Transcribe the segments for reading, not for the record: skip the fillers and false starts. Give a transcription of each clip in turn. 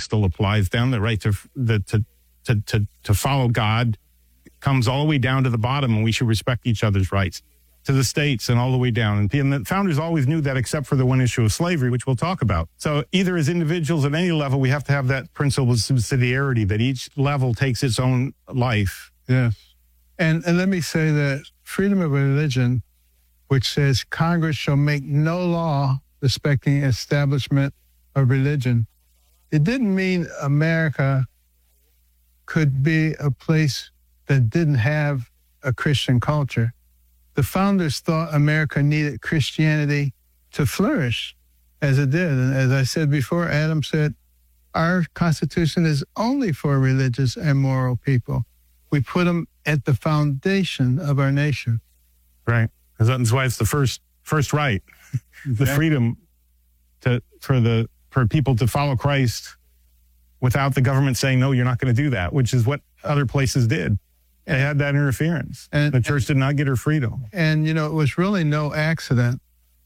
still applies then. The right to follow God comes all the way down to the bottom, and we should respect each other's rights, to the states and all the way down. And the founders always knew that, except for the one issue of slavery, which we'll talk about. So either as individuals at any level, we have to have that principle of subsidiarity, that each level takes its own life. Yes. And let me say that freedom of religion, which says Congress shall make no law respecting establishment of religion, it didn't mean America could be a place that didn't have a Christian culture. The founders thought America needed Christianity to flourish, as it did. And as I said before, Adam said, our Constitution is only for religious and moral people. We put them at the foundation of our nation. Right. That's why it's the first right, the freedom for people to follow Christ without the government saying, no, you're not going to do that, which is what other places did. It had that interference. And the church did not get her freedom. And, it was really no accident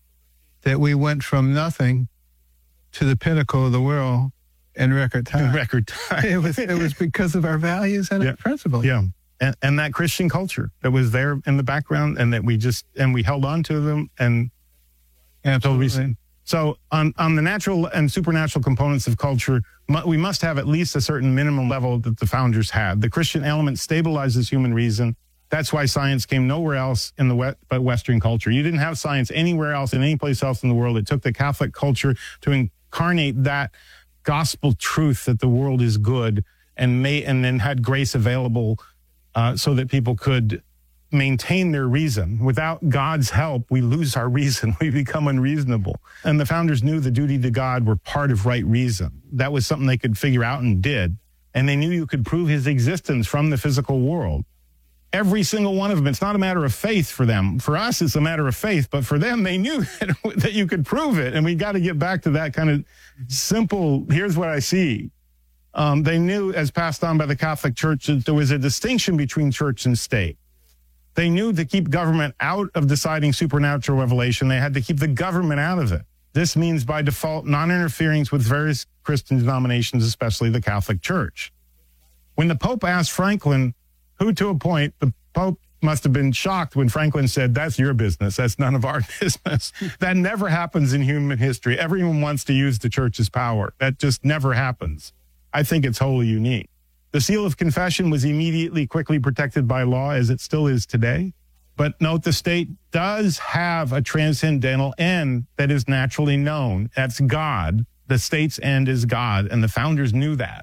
that we went from nothing to the pinnacle of the world in record time. It was because of our values and our principles. Yeah. And that Christian culture that was there in the background, and that we held on to them. And absolutely. So on the natural and supernatural components of culture, we must have at least a certain minimum level that the founders had. The Christian element stabilizes human reason. That's why science came nowhere else in but Western culture. You didn't have science anywhere else, in any place else in the world. It took the Catholic culture to incarnate that gospel truth that the world is good, and then had grace available so that people could maintain their reason. Without God's help, we lose our reason. We become unreasonable. And the founders knew the duty to God were part of right reason. That was something they could figure out and did. And they knew you could prove his existence from the physical world. Every single one of them. It's not a matter of faith for them. For us, it's a matter of faith. But for them, they knew that you could prove it. And we got to get back to that kind of simple, here's what I see. They knew, as passed on by the Catholic Church, that there was a distinction between church and state. They knew to keep government out of deciding supernatural revelation, they had to keep the government out of it. This means, by default, non-interfering with various Christian denominations, especially the Catholic Church. When the Pope asked Franklin who to appoint, the Pope must have been shocked when Franklin said, that's your business, that's none of our business. That never happens in human history. Everyone wants to use the church's power. That just never happens. I think it's wholly unique. The seal of confession was quickly protected by law, as it still is today. But note, the state does have a transcendental end that is naturally known. That's God. The state's end is God, and the founders knew that.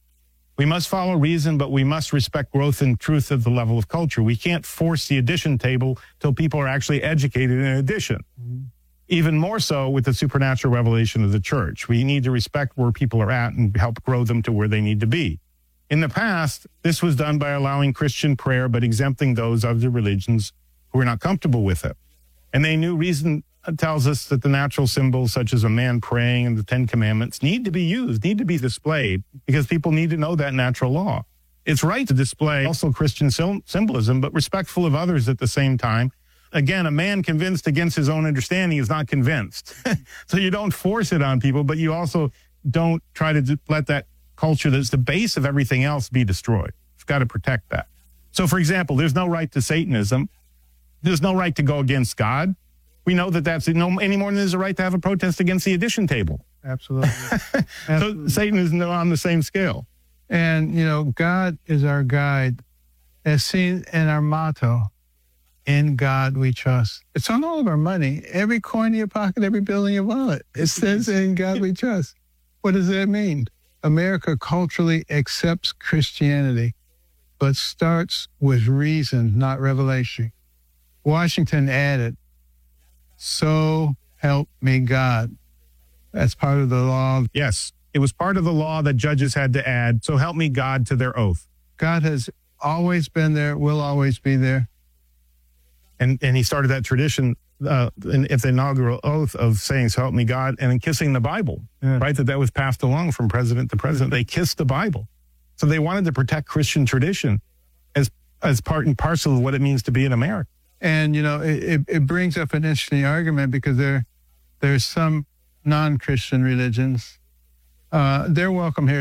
We must follow reason, but we must respect growth and truth at the level of culture. We can't force the addition table till people are actually educated in addition. Mm-hmm. Even more so with the supernatural revelation of the church. We need to respect where people are at and help grow them to where they need to be. In the past, this was done by allowing Christian prayer, but exempting those other religions who were not comfortable with it. And they knew reason tells us that the natural symbols, such as a man praying and the 10 Commandments, need to be used, need to be displayed, because people need to know that natural law. It's right to display also Christian symbolism, but respectful of others at the same time. Again, a man convinced against his own understanding is not convinced. So you don't force it on people, but you also don't try to let that culture that's the base of everything else be destroyed. You've got to protect that. So, for example, there's no right to Satanism. There's no right to go against God. We know that that's no any more than there's a right to have a protest against the addition table. Absolutely. So Satan is on the same scale. And, God is our guide, as seen in our motto, in God we trust. It's on all of our money. Every coin in your pocket, every bill in your wallet. It says, in God we trust. What does that mean? America culturally accepts Christianity, but starts with reason, not revelation. Washington added, so help me God. That's part of the law. Yes, it was part of the law that judges had to add, so help me God, to their oath. God has always been there, will always be there. And he started that tradition in the inaugural oath of saying, so help me God, and then kissing the Bible, right? That was passed along from president to president. They kissed the Bible. So they wanted to protect Christian tradition as part and parcel of what it means to be in America. And, it brings up an interesting argument, because there's some non-Christian religions. They're welcome here